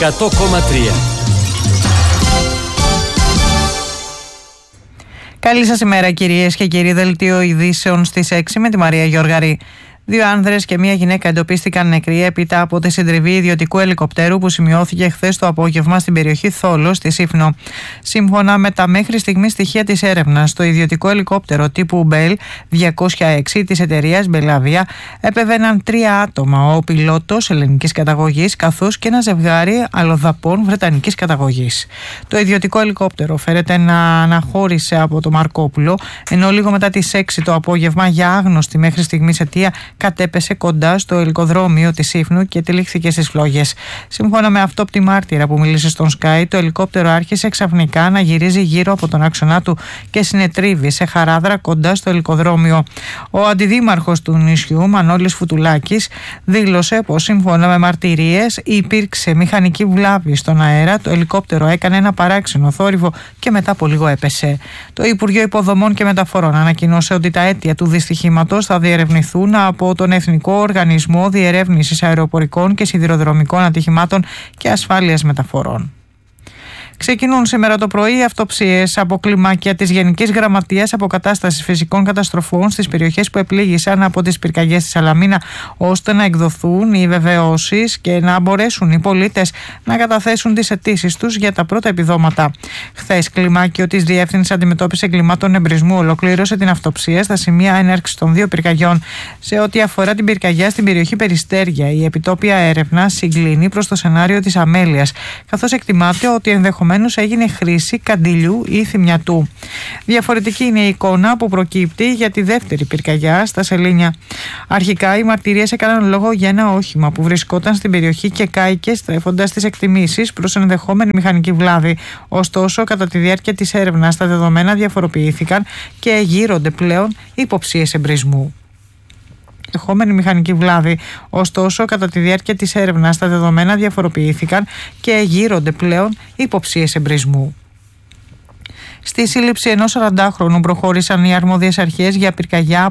100,3. Καλή σας ημέρα κυρίες και κύριοι. Δελτίο ειδήσεων στις 6 με τη Μαρία Γιώργαρη. 2 άνδρες και 1 γυναίκα εντοπίστηκαν νεκροί έπειτα από τη συντριβή ιδιωτικού ελικοπτέρου που σημειώθηκε χθες το απόγευμα στην περιοχή Θόλος στη Σύφνο. Σύμφωνα με τα μέχρι στιγμής στοιχεία της έρευνας, το ιδιωτικό ελικόπτερο τύπου Bell 206 της εταιρείας Belavia έπεβαιναν 3 άτομα, ο πιλότος ελληνικής καταγωγής καθώς και ένα ζευγάρι αλλοδαπών βρετανικής καταγωγής. Το ιδιωτικό ελικόπτερο φέρεται να αναχώρησε από το Μαρκόπουλο, ενώ λίγο μετά τις 6 το απόγευμα για άγνωστη μέχρι στιγμής αιτία κατέπεσε κοντά στο ελικοδρόμιο της Σύφνου και τυλίχθηκε στις φλόγες. Σύμφωνα με αυτόπτη μάρτυρα που μίλησε στον Sky, το ελικόπτερο άρχισε ξαφνικά να γυρίζει γύρω από τον άξονα του και συνετρίβει σε χαράδρα κοντά στο ελικοδρόμιο. Ο αντιδήμαρχος του νησιού, Μανώλης Φουτουλάκης, δήλωσε πως σύμφωνα με μαρτυρίες υπήρξε μηχανική βλάβη στον αέρα, το ελικόπτερο έκανε ένα παράξενο θόρυβο και μετά από λίγο έπεσε. Το Υπουργείο Υποδομών και Μεταφορών ανακοίνωσε ότι τα αίτια του δυστυχήματος θα διερευνηθούν από τον Εθνικό Οργανισμό Διερεύνησης Αεροπορικών και Σιδηροδρομικών Ατυχημάτων και Ασφάλειας Μεταφορών. Ξεκινούν σήμερα το πρωί αυτοψίες από κλιμάκια της Γενικής Γραμματείας Αποκατάστασης Φυσικών Καταστροφών στις περιοχές που επλήγησαν από τις πυρκαγιές της Σαλαμίνα, ώστε να εκδοθούν οι βεβαιώσεις και να μπορέσουν οι πολίτες να καταθέσουν τις αιτήσεις τους για τα πρώτα επιδόματα. Χθες, κλιμάκιο της Διεύθυνσης Αντιμετώπισης Εγκλημάτων Εμπρισμού ολοκλήρωσε την αυτοψία στα σημεία έναρξης των 2 πυρκαγιών. Σε ό,τι αφορά την πυρκαγιά στην περιοχή Περιστέρια, η επιτόπια έρευνα συγκλίνει προς το σενάριο της αμέλειας, καθώς εκτιμάται ότι ενδεχομένως έγινε χρήση καντιλιού ή θυμιατού. Διαφορετική είναι η εικόνα που προκύπτει για τη δεύτερη πυρκαγιά στα Σελήνια. Αρχικά, οι μαρτυρίες έκαναν λόγο για ένα όχημα που βρισκόταν στην περιοχή και κάηκε, στρέφοντας τις εκτιμήσεις προς ενδεχόμενη μηχανική βλάβη. Ωστόσο, κατά τη διάρκεια της έρευνας, τα δεδομένα διαφοροποιήθηκαν και γύρονται πλέον υποψίες εμπρισμού. Ενδεχόμενη μηχανική βλάβη. Ωστόσο, κατά τη διάρκεια της έρευνας, τα δεδομένα διαφοροποιήθηκαν και γύρονται πλέον υποψίες εμπρισμού. Στη σύλληψη ενός 40χρονου προχώρησαν οι αρμόδιες αρχές για πυρκαγιά